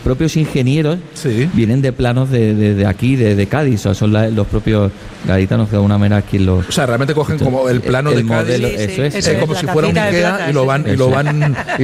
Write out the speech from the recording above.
propios ingenieros Sí. vienen de planos de aquí, de Cádiz, o sea, son los propios gaditanos que de alguna manera quien los... O sea, realmente cogen como el plano el de Cádiz, modelo, Sí, sí, eso es. eso como la si fuera un cajita de Ikea plata, y lo van